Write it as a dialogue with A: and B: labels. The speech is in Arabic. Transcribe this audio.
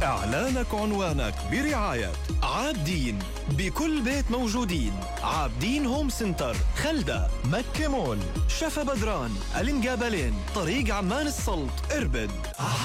A: إعلانك عنوانك برعاية عابدين، بكل بيت موجودين. عابدين هوم سنتر، خلدة، مكة مول، شفا بدران، المقابلين، طريق عمان السلط، إربد.